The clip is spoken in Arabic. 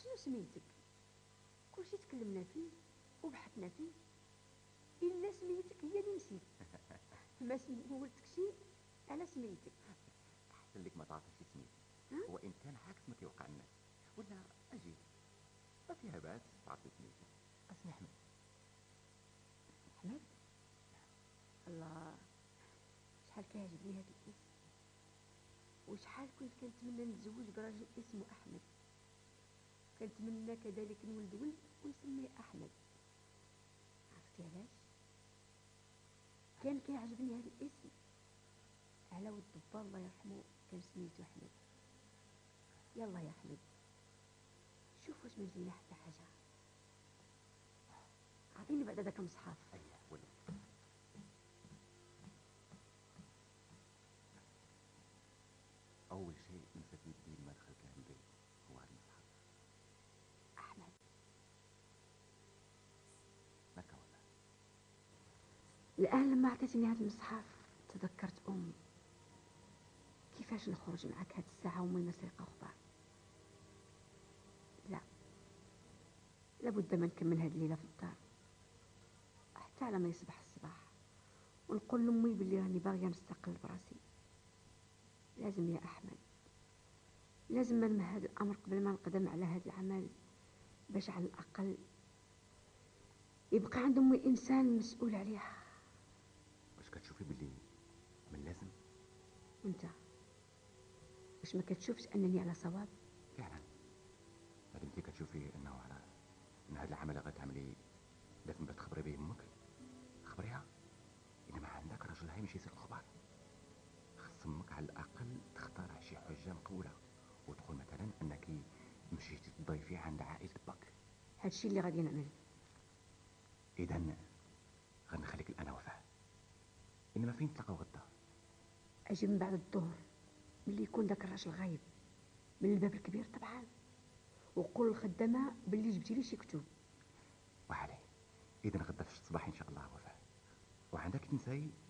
شنو سميتك؟ كلشي تكلمنا فيه وبحثنا فيه، الا سميتك هي اللي نسيت. ما سولتكشي على سميتك. احسن لك ما تعرفيش سميتي، وان كان عكس ما كيوقع الناس. ولا اجي ما فيها باس تعرفي سميتي. اسمي احمد. احمد؟ الله، شحال كيعجبني هذا الاسم، وشحال كنت كنتمنى نتزوج براجل اسمه احمد. كنتمنى كذلك نولد ولد ونسميه احمد. عرفتي علاش؟ كان كيعجبني هذا الاسم على ود الدبار الله يرحمه، كان سميتو احمد. يلا يا احمد، شوف واش ما لقينا حتى حاجه. عطيني بعد هذاك المصحف. اييه ولد. اول شيء نسيت ندي المدخل كان البيت هو هذا المصحف. احمد، مكة ولا الان لما عطيتني هذا المصحف تذكرت امي. كيفاش نخرج معك هاد الساعه ومن سرقه اخبار؟ لا، لابد ما نكمل هاد الليله في الدار حتى على ما يصبح الصباح، ونقول لامي بلي راني باغيه نستقل براسي. لازم يا احمد، لازم ما نمهد الامر قبل ما نقدم على هاد العمل، باش على الاقل يبقى عند امي انسان مسؤول عليها. واش كتشوفي باللي من لازم؟ وانت واش ما كتشوفش انني على صواب؟ فعلا ما دمتي كتشوفي انه على ان هذا العمل اللي غتعملي لازم باش تخبري به امك، خبريها. اذا ما عندك رجل هاي ماشي يسرق اخبار، خص امك على الاقل تختار شي حجه مقبوله، وتقول مثلا انك مشيتي تضيفي عند عائله باك. هادشي اللي غادي نعمل. اذا غنخليك الانا وفاء، انما فين تلاقاو غدا؟ اجي من بعد الظهر، ملي يكون داك الراجل غايب، من الباب الكبير طبعا، وقول الخدامه باللي جبتي لي شي كتب. وعليه اذا غدا في الصباح ان شاء الله وفاء. وعندك تنساي